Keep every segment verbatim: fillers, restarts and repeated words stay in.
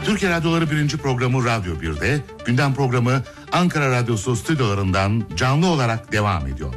Türkiye Radyoları birinci programı Radyo bir'de, gündem programı Ankara Radyosu stüdyolarından canlı olarak devam ediyor.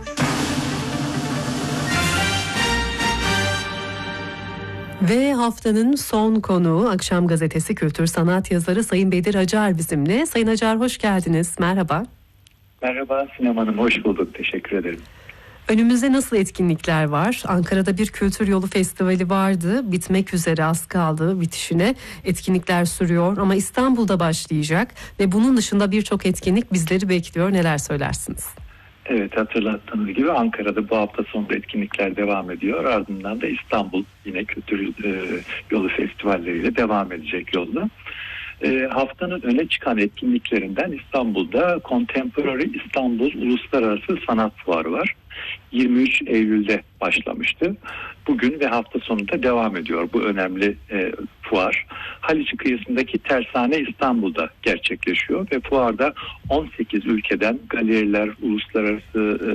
Ve haftanın son konuğu Akşam Gazetesi kültür sanat yazarı Sayın Bedir Acar bizimle. Sayın Acar hoş geldiniz. Merhaba. Merhaba Sinem Hanım, hoş bulduk. Teşekkür ederim. Önümüzde nasıl etkinlikler var? Ankara'da bir kültür yolu festivali vardı. Bitmek üzere, az kaldı bitişine. Etkinlikler sürüyor ama İstanbul'da başlayacak ve bunun dışında birçok etkinlik bizleri bekliyor. Neler söylersiniz? Evet, hatırlattığınız gibi Ankara'da bu hafta sonu etkinlikler devam ediyor. Ardından da İstanbul yine kültür e, yolu festivalleriyle devam edecek yolda. E, haftanın öne çıkan etkinliklerinden İstanbul'da Contemporary İstanbul Uluslararası Sanat Fuarı var. yirmi üç Eylül'de başlamıştı. Bugün ve hafta sonunda devam ediyor bu önemli e, fuar. Haliç kıyısındaki Tersane İstanbul'da gerçekleşiyor ve fuarda on sekiz ülkeden galeriler, uluslararası e,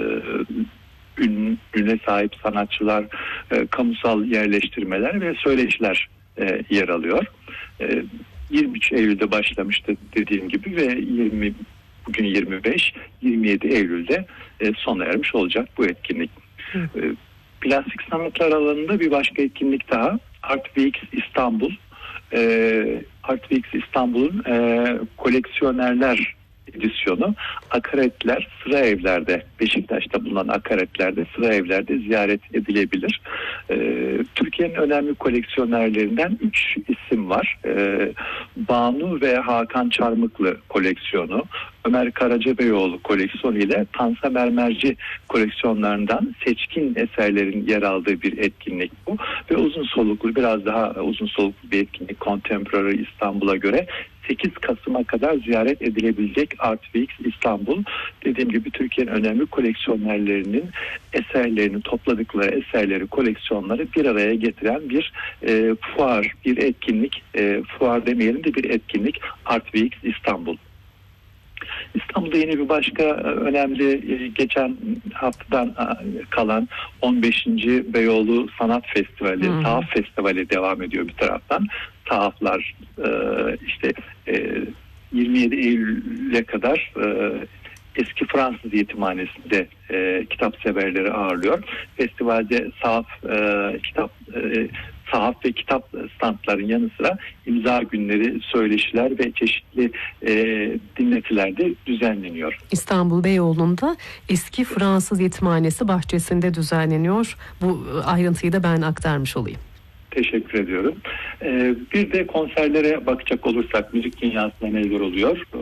ün, üne sahip sanatçılar, e, kamusal yerleştirmeler ve söyleşiler e, yer alıyor. E, yirmi üç Eylül'de başlamıştı dediğim gibi ve yirmi bugün yirmi beş yirmi yedi Eylül'de e, sona ermiş olacak bu etkinlik. E, plastik sanatlar alanında bir başka etkinlik daha, Art Weeks İstanbul. E, Art Weeks İstanbul'un e, koleksiyonerler edisyonu akaretler sıra evlerde, Beşiktaş'ta bulunan akaretlerde sıra evlerde ziyaret edilebilir. Ee, Türkiye'nin önemli koleksiyonerlerinden üç isim var. Ee, Banu ve Hakan Çarmıklı koleksiyonu, Ömer Karacabeyoğlu koleksiyonu ile Tansa Mermerci koleksiyonlarından seçkin eserlerin yer aldığı bir etkinlik bu. Ve uzun soluklu, biraz daha uzun soluklu bir etkinlik Contemporary İstanbul'a göre sekiz Kasım'a kadar ziyaret edilebilecek Art Weeks İstanbul. Dediğim gibi Türkiye'nin önemli koleksiyonerlerinin eserlerini, topladıkları eserleri, koleksiyonları bir araya getiren bir e, fuar, bir etkinlik. E, fuar demeyelim de bir etkinlik, Art Weeks İstanbul. İstanbul'da yine bir başka önemli geçen haftadan kalan on beşinci Beyoğlu Sanat Festivali, hmm. Sahaf Festivali devam ediyor bir taraftan. Sahaflar işte yirmi yedi Eylül'e kadar eski Fransız Yetimhanesi'nde e, kitap severleri ağırlıyor. Festivalde sahaf, e, kitap, e, sahaf ve kitap standların yanı sıra imza günleri, söyleşiler ve çeşitli e, dinletiler de düzenleniyor. İstanbul Beyoğlu'nda eski Fransız Yetimhanesi bahçesinde düzenleniyor. Bu ayrıntıyı da ben aktarmış olayım. Teşekkür ediyorum. Ee, bir de konserlere bakacak olursak müzik dünyasında neler oluyor?